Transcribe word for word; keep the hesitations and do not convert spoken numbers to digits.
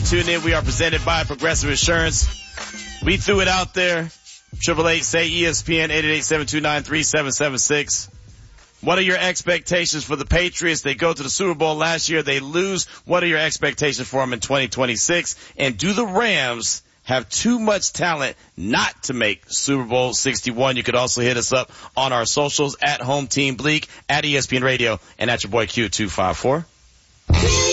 tuned in. We are presented by Progressive Insurance. We threw it out there. Triple eight say E S P N eight eight eight, seven two nine, three seven seven six. What are your expectations for the Patriots? They go to the Super Bowl last year. They lose. What are your expectations for them in twenty twenty-six? And do the Rams have too much talent not to make Super Bowl sixty-one? You could also hit us up on our socials at Home Team Bleak, at E S P N Radio, and at your boy Q two five four.